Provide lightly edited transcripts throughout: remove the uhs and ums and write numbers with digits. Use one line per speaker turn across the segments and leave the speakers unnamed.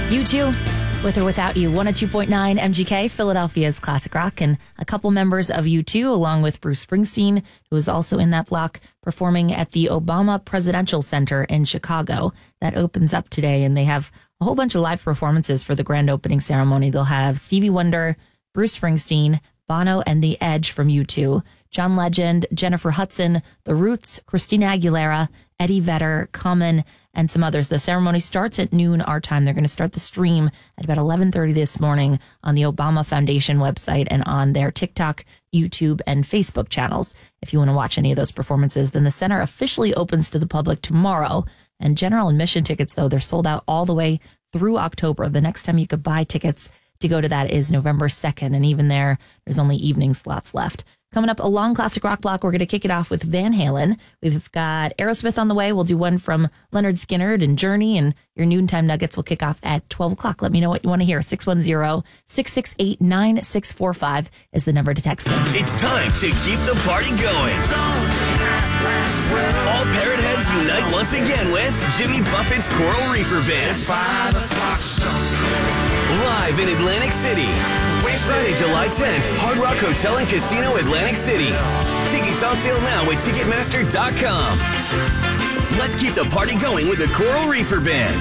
U2, With or Without You, 102.9 MGK, Philadelphia's classic rock, and a couple members of U2, along with Bruce Springsteen, who was also in that block, performing at the Obama Presidential Center in Chicago. That opens up today, and they have a whole bunch of live performances for the grand opening ceremony. They'll have Stevie Wonder, Bruce Springsteen, Bono and The Edge from U2, John Legend, Jennifer Hudson, The Roots, Christina Aguilera, Eddie Vedder, Common, and some others. The ceremony starts at noon our time. They're going to start the stream at about 11:30 this morning on the Obama Foundation website and on their TikTok, YouTube, and Facebook channels. If you want to watch any of those performances, then the center officially opens to the public tomorrow. And general admission tickets, though, they're sold out all the way through October. The next time you could buy tickets to go to that is November 2nd. And even there's only evening slots left. Coming up, a long classic rock block. We're going to kick it off with Van Halen. We've got Aerosmith on the way. We'll do one from Leonard Skinner and Journey, and your noontime nuggets will kick off at 12 o'clock. Let me know what you want to hear. 610-668-9645 is the number to text in.
It's time to keep the party going. All Parrot Heads unite once again with Jimmy Buffett's Coral Reefer Band.
It's 5 o'clock
Live in Atlantic City. Friday, July 10th, Hard Rock Hotel and Casino, Atlantic City. Tickets on sale now at Ticketmaster.com. Let's keep the party going with the Coral Reefer Band.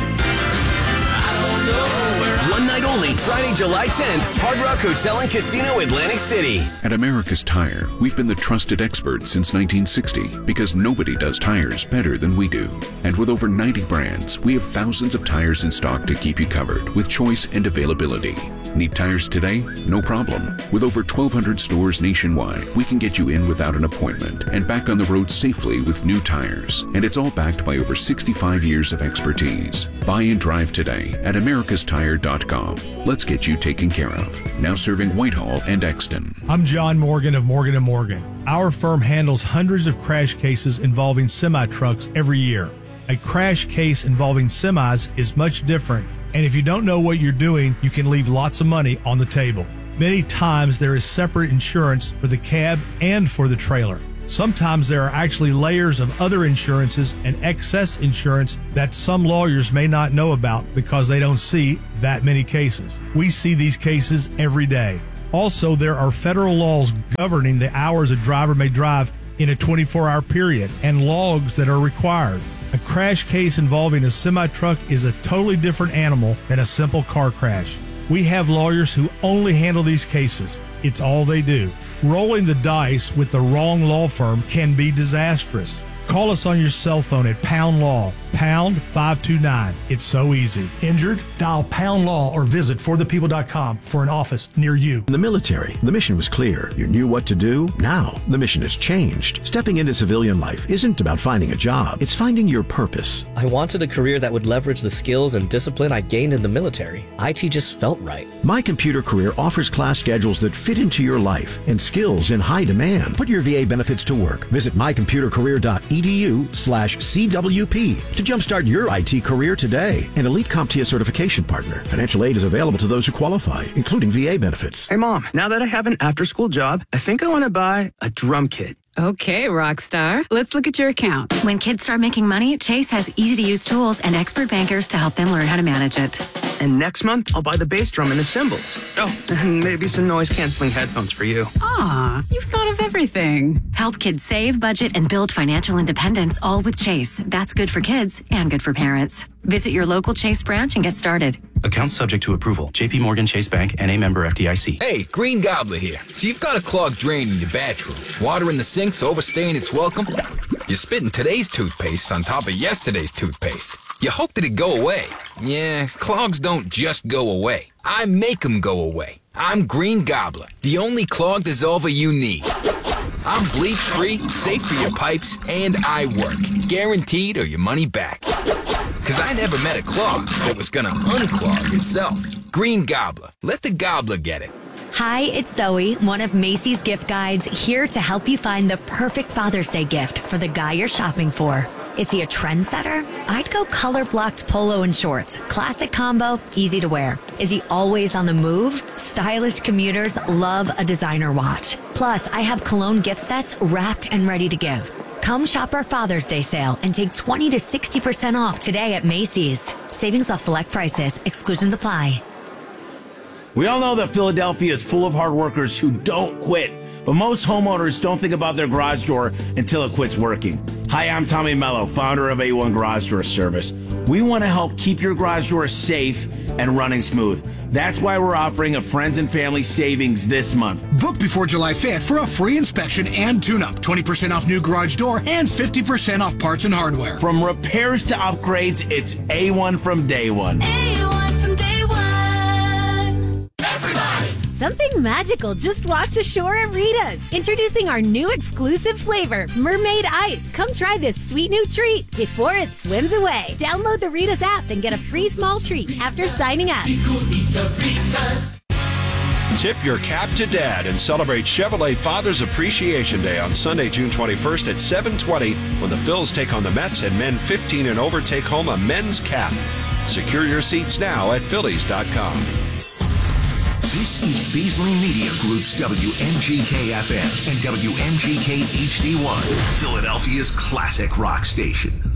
One night only, Friday, July 10th, Hard Rock Hotel and Casino, Atlantic City.
At America's Tire, we've been the trusted experts since 1960 because nobody does tires better than we do. And with over 90 brands, we have thousands of tires in stock to keep you covered with choice and availability. Need tires today? No problem. With over 1,200 stores nationwide, we can get you in without an appointment and back on the road safely with new tires. And it's all backed by over 65 years of expertise. Buy and drive today at americastire.com. Let's get you taken care of. Now serving Whitehall and Exton.
I'm John Morgan of Morgan & Morgan. Our firm handles hundreds of crash cases involving semi-trucks every year. A crash case involving semis is much different, and if you don't know what you're doing, you can leave lots of money on the table. Many times there is separate insurance for the cab and for the trailer. Sometimes there are actually layers of other insurances and excess insurance that some lawyers may not know about because they don't see that many cases. We see these cases every day. Also, there are federal laws governing the hours a driver may drive in a 24-hour period and logs that are required. A crash case involving a semi-truck is a totally different animal than a simple car crash. We have lawyers who only handle these cases. It's all they do. Rolling the dice with the wrong law firm can be disastrous. Call us on your cell phone at Pound Law, pound 529. It's so easy. Injured? Dial Pound Law or visit forthepeople.com for an office near you.
In the military, the mission was clear. You knew what to do. Now, the mission has changed. Stepping into civilian life isn't about finding a job. It's finding your purpose.
I wanted a career that would leverage the skills and discipline I gained in the military. IT just felt right.
My Computer Career offers class schedules that fit into your life and skills in high demand. Put your VA benefits to work. Visit mycomputercareer.edu/CWP to jumpstart your IT career today. An elite CompTIA certification partner. Financial aid is available to those who qualify, including VA benefits.
Hey, Mom, now that I have an after-school job, I think I want to buy a drum kit.
Okay, Rockstar. Let's look at your account.
When kids start making money, Chase has easy-to-use tools and expert bankers to help them learn how to manage it.
And next month, I'll buy the bass drum and the cymbals. Oh, and maybe some noise-canceling headphones for you.
Aw, you've thought of everything.
Help kids save, budget, and build financial independence, all with Chase. That's good for kids and good for parents. Visit your local Chase branch and get started.
Account subject to approval. JP Morgan Chase Bank, N.A. member FDIC.
Hey, Green Gobbler here. So you've got a clogged drain in your bathroom. Water in the sink's overstaying its welcome. You're spitting today's toothpaste on top of yesterday's toothpaste. You hope that it go away. Yeah, clogs don't just go away. I make them go away. I'm Green Gobbler, the only clog dissolver you need. I'm bleach-free, safe for your pipes, and I work. Guaranteed or your money back. Because I never met a clog that was going to unclog itself. Green Gobbler. Let the gobbler get it.
Hi, it's Zoe, one of Macy's gift guides, here to help you find the perfect Father's Day gift for the guy you're shopping for. Is he a trendsetter? I'd go color-blocked polo and shorts. Classic combo, easy to wear. Is he always on the move? Stylish commuters love a designer watch. Plus, I have cologne gift sets wrapped and ready to give. Come shop our Father's Day sale and take 20 to 60% off today at Macy's. Savings off select prices. Exclusions apply.
We all know that Philadelphia is full of hard workers who don't quit, but most homeowners don't think about their garage door until it quits working. Hi, I'm Tommy Mello, founder of A1 Garage Door Service. We want to help keep your garage door safe and running smooth. That's why we're offering a friends and family savings this month.
Book before July 5th for a free inspection and tune-up. 20% off new garage door and 50% off parts and hardware.
From repairs to upgrades, it's A1 from day one.
A1 from day one.
Everybody! Something magical just washed ashore at Rita's. Introducing our new exclusive flavor, Mermaid Ice. Come try this sweet new treat before it swims away. Download the Rita's app and get a free small treat after signing up.
Tip your cap to Dad and celebrate Chevrolet Father's Appreciation Day on Sunday, June 21st at 7:20 when the Phils take on the Mets and men 15 and over take home a men's cap. Secure your seats now at Phillies.com.
This is Beasley Media Group's WMGK-FM and WMGK HD1, Philadelphia's classic rock station.